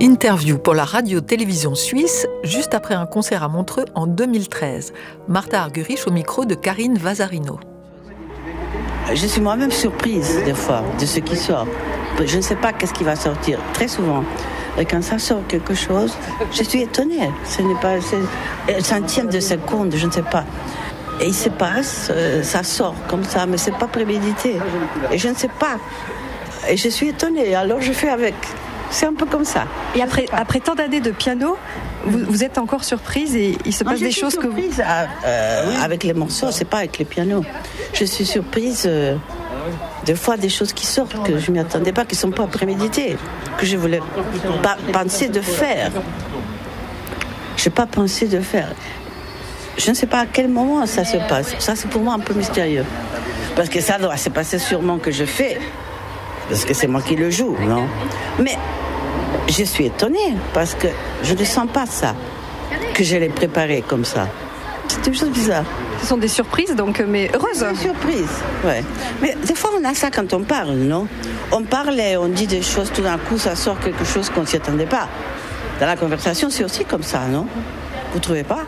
Interview pour la radio-télévision suisse, juste après un concert à Montreux en 2013. Martha Argerich au micro de Karine Vazarino. Je suis moi-même surprise, des fois, de ce qui sort. Je ne sais pas qu'est-ce qui va sortir, très souvent. Et quand ça sort quelque chose, je suis étonnée. Ce n'est pas centième de seconde, je ne sais pas. Et il se passe, ça sort comme ça, mais ce n'est pas prémédité. Et je ne sais pas. Et je suis étonnée, alors je fais avec. C'est un peu comme ça. Et après tant d'années de piano, vous êtes encore surprise et il se passe des choses que vous... Je suis surprise avec les morceaux, c'est pas avec les pianos. Je suis surprise des fois des choses qui sortent que je ne m'y attendais pas, qui ne sont pas préméditées, que je voulais pas penser de faire. Je n'ai pas pensé de faire. Je ne sais pas à quel moment ça se passe. Ça, c'est pour moi un peu mystérieux. Parce que ça doit se passer sûrement que je fais. Parce que c'est moi qui le joue, non ? Mais je suis étonnée parce que je ne sens pas ça, que je l'ai préparé comme ça. C'est une chose bizarre. Ce sont des surprises, donc, mais heureuses. Des surprises, ouais. Mais des fois, on a ça quand on parle, non ? On parle et on dit des choses, tout d'un coup, ça sort quelque chose qu'on ne s'y attendait pas. Dans la conversation, c'est aussi comme ça, non ? Vous ne trouvez pas ?